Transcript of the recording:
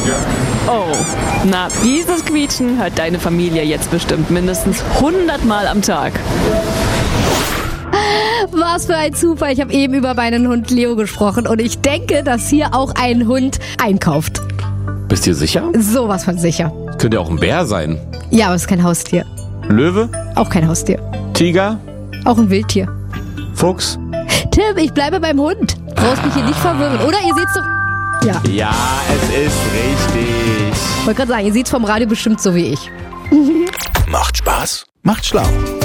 Oh, na, dieses Quietschen hört deine Familie jetzt bestimmt mindestens 100 Mal am Tag. Was für ein Zufall. Ich habe eben über meinen Hund Leo gesprochen und ich denke, dass hier auch ein Hund einkauft. Bist du sicher? Sowas von sicher. Könnte ja auch ein Bär sein. Ja, aber es ist kein Haustier. Löwe? Auch kein Haustier. Tiger? Auch ein Wildtier. Fuchs? Tim, ich bleibe beim Hund. Brauchst mich hier nicht verwirren. Oder ihr seht's doch... Ja, Ja, es ist richtig. wollte gerade sagen, ihr seht's vom Radio bestimmt so wie ich. Macht Spaß, macht schlau.